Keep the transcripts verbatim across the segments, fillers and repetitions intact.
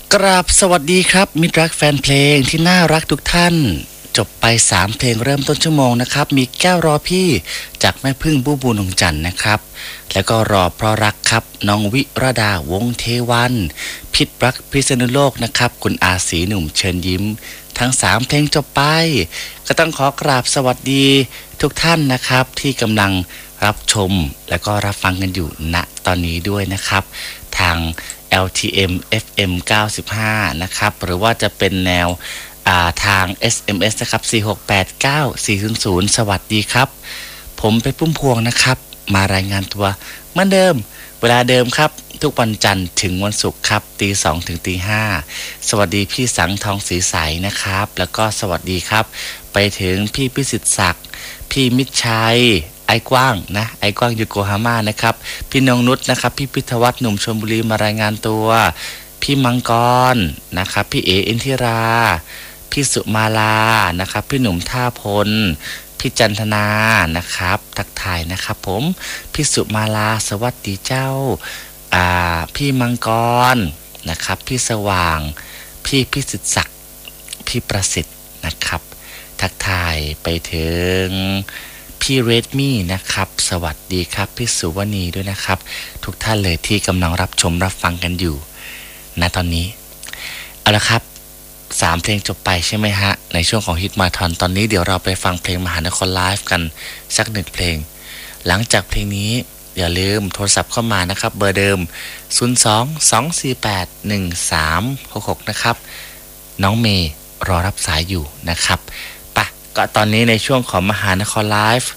กราบสวัสดีครับมิตรรักแฟนเพลงที่น่ารักทุกท่านจบไปสามเพลงเริ่มต้นชั่วโมงนะครับมีแก้วรอพี่จากแม่พึ่งบูบูนงจันทร์นะครับแล้วก็รอเพราะรักครับน้องวิรดาวงเทวันพิษรักพิษณุโลกนะครับคุณอาศีหนุ่มเชิญยิ้มทั้งสามเพลงจบไปก็ต้องขอกราบสวัสดีทุกท่านนะครับที่กำลังรับชมและก็รับฟังกันอยู่ณตอนนี้ด้วยนะครับทาง แอล ที เอ็ม เอฟ เอ็ม เก้าสิบห้า นะครับหรือว่าจะเป็นแนวทาง เอส เอ็ม เอส นะครับสี่ หก แปด เก้า สี่ ศูนย์ ศูนย์สวัสดีครับผมเป็นพุ่มพวงนะครับมารายงานตัวเหมือนเดิมเวลาเดิมครับทุกวันจันทร์ถึงวันศุกร์ครับตีสองถึงตีห้าสวัสดีพี่สังทองศรีใสนะครับแล้วก็สวัสดีครับไปถึงพี่พิสิทธิ์ศักดิ์พี่มิตรชัยไอ้กว้างนะไอ้กว้างยูโกฮาม่านะครับพี่นงนุชนะครับพี่พิทวัฒน์หนุ่มชลบุรีมารายงานตัวพี่มังกรนะครับพี่เออินทิราพี่สุมาลานะครับพี่หนุ่มท่าพลพี่จันทนานะครับทักทายนะครับผมพี่สุมาลาสวัสดีเจ้าอ่าพี่มังกรนะครับพี่สว่างพี่พิสิทธิ์ศักดิ์พี่ประสิทธิ์นะครับทักทายไปถึงพี่เรดมี่นะครับสวัสดีครับพี่สุวณีด้วยนะครับทุกท่านเลยที่กำลังรับชมรับฟังกันอยู่ณตอนนี้เอาละครับสามเพลงจบไปใช่ไหมฮะในช่วงของฮิตมาทอนตอนนี้เดี๋ยวเราไปฟังเพลงมหานครไลฟ์กันสักหนึ่งเพลงหลังจากเพลงนี้อย่าลืมโทรศัพท์เข้ามานะครับเบอร์เดิมศูนย์ สอง สอง สี่ แปด หนึ่ง สาม หก หกนะครับน้องเมย์รอรับสายอยู่นะครับปะก็ตอนนี้ในช่วงของมหานครไลฟ์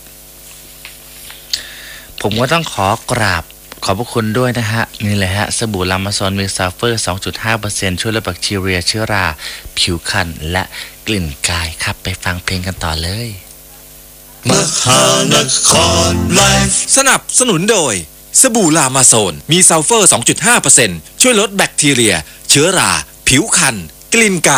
ผมก็ต้องขอกราบขอบพระคุณด้วยนะฮะนี่เลยฮะสบู่ลามาซอนมีซัลเฟอร์ สองจุดห้าเปอร์เซ็นต์ ช่วยลดแบคทีเรียเชื้อราผิวคันและกลิ่นกายครับไปฟังเพลงกันต่อเลยมหานครไลฟ์สนับสนุนโดยสบู่ลามาโซนมีซัลเฟอร์ สองจุดห้าเปอร์เซ็นต์ ช่วยลดแบคทีเรียเชื้อราผิวคันกลิ่นกาย